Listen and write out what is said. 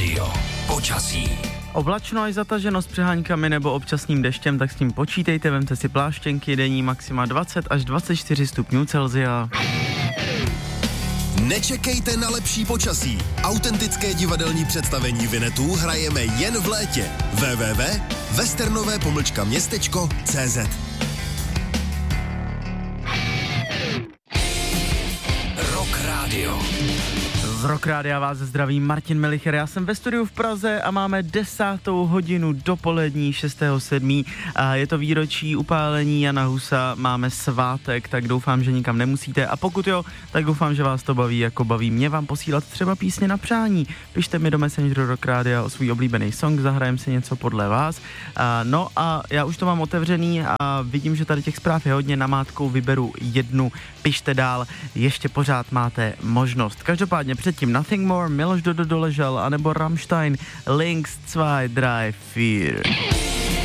Radio. Počasí. Oblačno až zataženo s přeháňkami nebo občasným deštěm, tak s tím počítejte, vemte si pláštěnky, denní maxima 20 až 24 stupňů Celsia. Nečekejte na lepší počasí. Autentické divadelní představení Vinetů hrajeme jen v létě. www.westernové-městečko.cz Rock Radio. Z Rock Rádia vás zdraví Martin Melicher, já jsem ve studiu v Praze a máme 10. hodinu dopolední 6.7. A je to výročí upálení Jana Husa, máme svátek, tak doufám, že nikam nemusíte a pokud jo, tak doufám, že vás to baví, jako baví mě vám posílat třeba písně na přání. Pište mi do Messengeru Rock Rádia o svůj oblíbený song, zahrajem si něco podle vás. No a já už to mám otevřený a vidím, že tady těch zpráv je hodně, namátkou vyberu jednu, pište dál, ještě pořád máte možnost. Každopádně předtím Nothing More, Miloš Dodo doležel, anebo Rammstein, Links 2, 3, 4.